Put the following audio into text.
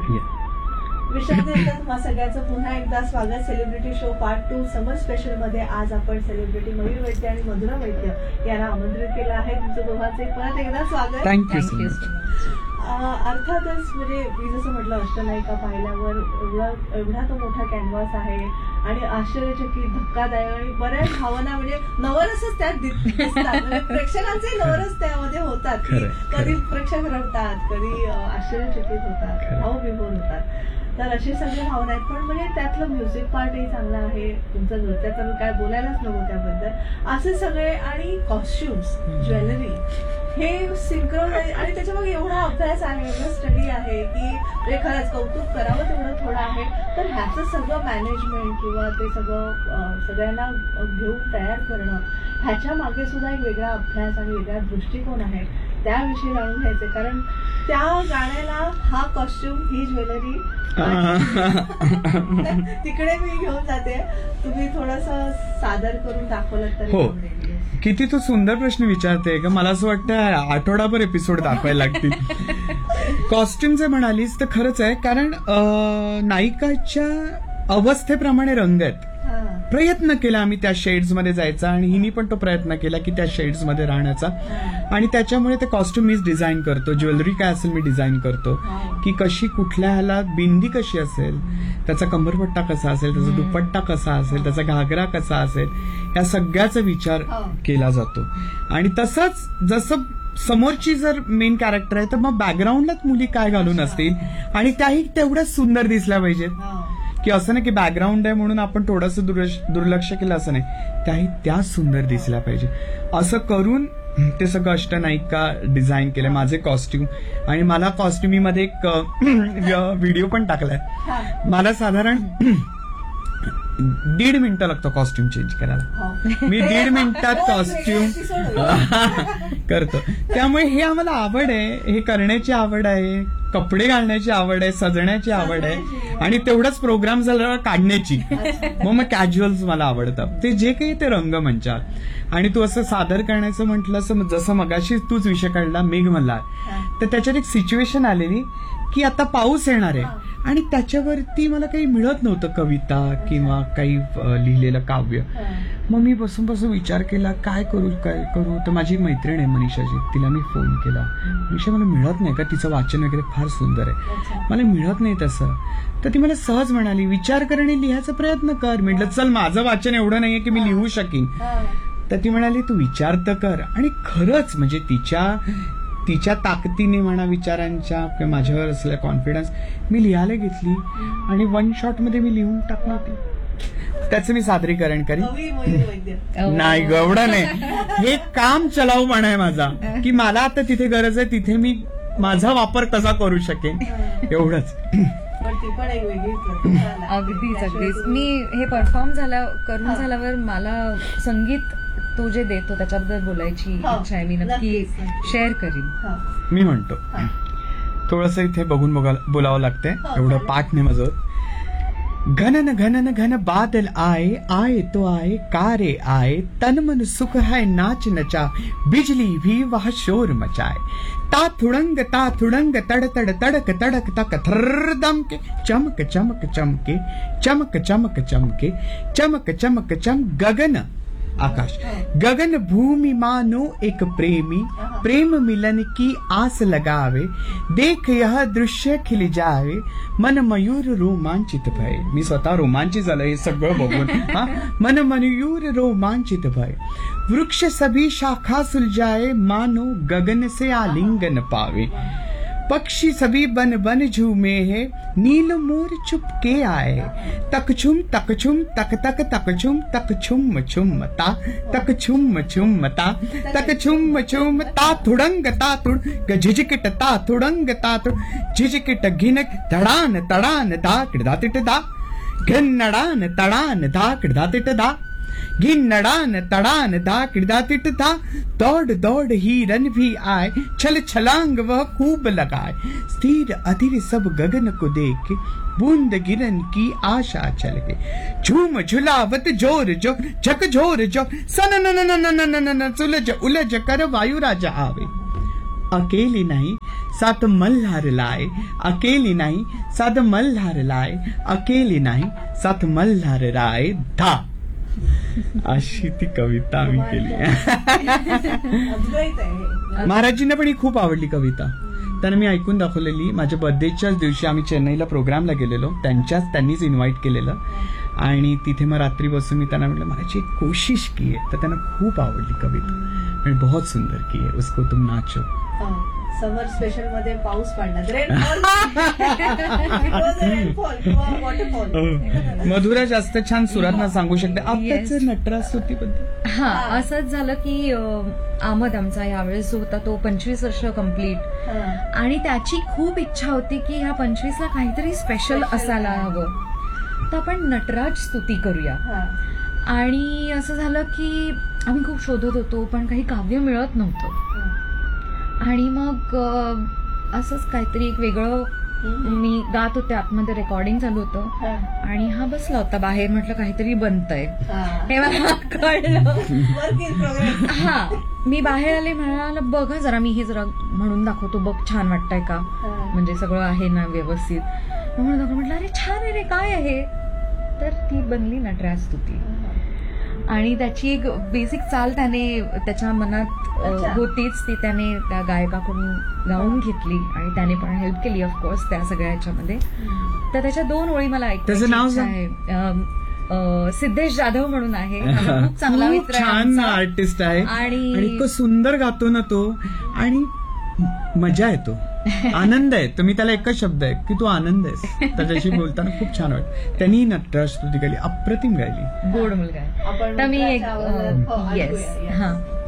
विशाखा, तुम्हा सगळ्यांचं पुन्हा एकदा स्वागत सेलिब्रिटी शो पार्ट 2 समर स्पेशल मध्ये. आज आपण सेलिब्रिटी मयूर वैद्य आणि मधुरा वैद्य यांना आमंत्रित केलं आहे. तुमचं दोघांचे परत एकदा स्वागत. थँक्यू. अर्थातच म्हणजे मी जसं म्हटलं, अष्टनायिका पाहिल्यावर एवढा तो मोठा कॅनव्हास आहे आणि आश्चर्यचकित, धक्कादायक आणि बऱ्याच भावना, म्हणजे नवरसच त्यात दिसतात. म्हणजे प्रेक्षकांचे नवरस त्यामध्ये होतात. कधी प्रेक्षक रडतात, कधी आश्चर्यचकित होतात, भावविभोर होतात. तर अशी सगळी भावना आहेत. पण म्हणजे त्यातलं म्युझिक पार्टही चांगला आहे तुमचं. नृत्याचं मी काय बोलायलाच नको त्याबद्दल. असे सगळे आणि कॉस्ट्युम्स, ज्वेलरी, हे सिंक्रोनाइज आणि त्याच्यामध्ये एवढा अभ्यास आहे, एवढं स्टडी आहे की ते खरंच कौतुक करावं तेवढं थोडं आहे. तर ह्याचं सगळं मॅनेजमेंट किंवा ते सगळं सगळ्यांना घेऊन तयार करणं, ह्याच्या मागे सुद्धा एक वेगळा अभ्यास आणि वेगळा दृष्टिकोन आहे. त्याविषयी जाणून घ्यायचे, कारण त्या गाण्याला हा कॉस्ट्युम, ही ज्वेलरी तिकडे मी घेऊन जाते. तुम्ही थोडस सादर करून दाखवलं तर. हो, किती तू सुंदर प्रश्न विचारते का. मला असं वाटतं आठवडाभर एपिसोड दाखवायला लागतील. कॉस्ट्युमचे म्हणालीस तर खरंच आहे, कारण नायिकाच्या अवस्थेप्रमाणे रंग आहेत. प्रयत्न केला आम्ही त्या शेड्स मध्ये जायचा आणि हिनी पण तो प्रयत्न केला की त्या शेड्स मध्ये राहण्याचा. आणि त्याच्यामुळे ते कॉस्ट्युम मीच डिझाईन करतो, ज्वेलरी काय असेल मी डिझाईन करतो, की कशी कुठल्या ह्याला बिंदी कशी असेल, त्याचा कंबरपट्टा कसा असेल, त्याचा दुपट्टा कसा असेल, त्याचा घागरा कसा असेल, या सगळ्याचा विचार केला जातो. आणि तसंच जसं समोरची जर मेन कॅरेक्टर आहे तर मग बॅकग्राऊंडलाच मुली काय घालून असतील आणि त्याही तेवढ्याच सुंदर दिसल्या पाहिजेत. की असं नाही की बॅकग्राऊंड आहे म्हणून आपण थोडंसं दुर्लक्ष केलं, असं नाही, त्याही त्या सुंदर दिसल्या पाहिजे. असं करून ते सगळं अष्टनायिका डिझाईन केलं, माझे कॉस्ट्युम. आणि मला कॉस्ट्युमीमध्ये एक व्हिडिओ पण टाकलाय. मला साधारण 1.5 मिनिटं लागतो कॉस्ट्युम चेंज करायला. मी 1.5 मिनिटात कॉस्ट्युम करतो. त्यामुळे हे आम्हाला आवड आहे, हे करण्याची आवड आहे, कपडे घालण्याची आवड आहे, सजण्याची आवड आहे आणि तेवढंच प्रोग्राम झाल्यावर काढण्याची. मग कॅज्युअल्स मला आवडतं. ते जे काही ते रंगमंचात आणि तू असं सादर करण्याचं म्हटलं, जसं मगाशी तूच विषय काढला मेघमल्हार, तर त्याच्यात एक सिच्युएशन आलेली की आता पाऊस येणार आहे आणि त्याच्यावरती मला काही मिळत नव्हतं, कविता किंवा काही लिहिलेलं काव्य. मग मी बसून विचार केला काय करू. तर माझी मैत्रीण आहे मनीषाची, तिला मी फोन केला. मनीषा, मला मिळत नाही का, तिचं वाचन वगैरे फार सुंदर आहे, मला मिळत नाही तसं. तर ती मला सहज म्हणाली, विचार कर आणि लिहायचा प्रयत्न कर. म्हटलं चल, माझं वाचन एवढं नाहीये की मी लिहू शकीन. तर ती म्हणाली तू विचार तर कर. आणि खरंच म्हणजे तिच्या ताकदीने म्हणा, विचारांच्या किंवा माझ्यावर असलेला कॉन्फिडन्स, मी लिहायला घेतली आणि 1 शॉट मध्ये मी लिहून टाकली होती. त्याचं मी सादरीकरण करीन. नाही ग, एवढं नाही. हे काम चलावपणा आहे माझा, की मला आता तिथे गरज आहे, तिथे मी माझा वापर कसा करू शकेन, एवढंच. अगदीच. मी हे परफॉर्म करून झाल्यावर मला संगीत तो जे देतो त्याच्याबद्दल बोलायची इच्छा आहे. मी नक्की शेअर करीन. मी म्हणतो थोडंसं इथे बघून बोलावं लागतंय, एवढं पाठ नाही माझं. घनन घनन घन बादल आए, आए तो आए, कारे आए, तन मन सुख है नाच नचा, बिजली भी वह शोर मचाए, ता थुड़ंग तड़ तड़ तड़क तड़क तक थर्र दम के, चमक चमक चमके, चमक चमक चमके, चमक चमक चम गगन आकाश, गगन भूमि मानो एक प्रेमी, प्रेम मिलन की आस लगावे, देख यह दृश्य खिल जावे, मन मयूर रोमांचित भय. मी स्वतः रोमांचित झालं हे सगळं बघून. मन मयूर रोमांचित भय, वृक्ष सभी शाखा सुलझाए, मानो गगन से आलिंगन पावे, पक्षी सभी बन बन झूमे है, नील मोर चुपके आए, तक छुम तक छुम तक तक तक छुम तक छुम छुम ता, तक छुम छुम ता, तक छुम छुम ता थुड़ंग ता थुड़ झिझकिट ता थुड़ंग ता थुड़ झिझकिट घिनक तड़ान तड़ान दा किड़दा तिट दा, घिन्नड़ान तड़ान दा किड़दा तिट दा, घिन्नड़ान तड़ान दा किड़दा तिट दा, दौड़ दौड़ हिरन भी आए, छल छलांग वह खूब लगाए, स्थिर अधीर सब गगन को देख, बूंद गिरन की आशा चल गई, झूम झुलावत जोर जो झक झोर जो, सन न न न न न न न सुलझ उलझ कर वायु राजा आवे, अकेली नहीं सात मल्हार लाय अकेली नाही, सात मल्हार लाय अकेली नाही, सात मल्हार राय धा. अशी ती कविता आम्ही केली. अद्वैत आहे. महाराजींना पण ही खूप आवडली कविता. त्यांना मी ऐकून दाखवलेली. माझ्या बर्थडेच्याच दिवशी आम्ही चेन्नईला प्रोग्रामला गेलेलो, त्यांनीच इन्व्हाइट केलेलं. आणि तिथे मग रात्री बसून मी त्यांना म्हटलं महाराजी एक कोशिश की है, तर त्यांना खूप आवडली कविता आणि बहुत सुंदर की है, उसको तुम नाचो. समर स्पेशल मध्ये पाऊस पडला, रेनफॉल किंवा वॉटरफॉल. मधुरा जास्त छान सुरात सांगू शकते आताच नटराज स्तुतीबद्दल. हा, असंच झालं की अहमद आमचा यावेळेस जो होता तो 25 वर्ष कम्प्लीट, आणि त्याची खूप इच्छा होती की ह्या 25ला काहीतरी स्पेशल असायला हवं, तर आपण नटराज स्तुती करूया. आणि असं झालं की आम्ही खूप शोधत होतो पण काही काव्य मिळत नव्हतं. आणि मग असंच काहीतरी एक वेगळं मी गात होते, आतमध्ये रेकॉर्डिंग चालू होतं आणि हा बसला होता बाहेर. म्हटलं काहीतरी बनतंय हे मला कळलं. हा, मी बाहेर आले, म्हणाला बघ जरा मी हे जरा म्हणून दाखवतो, बघ छान वाटतंय का, म्हणजे सगळं आहे ना व्यवस्थित म्हणून दाखव. म्हटलं अरे छान आहे रे, काय आहे, तर ती बनली नटराज स्तुती. आणि त्याची एक बेसिक चाल त्याने त्याच्या मनात होतीच, ती त्याने त्या गायकाकडून गाऊन घेतली आणि त्याने पण हेल्प केली ऑफकोर्स त्या सगळ्या ह्याच्यामध्ये. तर त्याच्या 2 ओळी मला ऐकायची इच्छा आहे. सिद्धेश जाधव म्हणून आहे, खूप चांगला मित्र आहे, छान आर्टिस्ट आहे आणि इतकं सुंदर गातो ना तो, आणि मजा येतो, आनंद आहे. तर मी त्याला एकच शब्द आहे की तू आनंद आहेस. त्याच्याशी बोलताना खूप छान वाटतं. त्यांनी नटराज स्तुती गायली, अप्रतिम गायली, गोड मुलगा आहे. तर मी एक येस, हा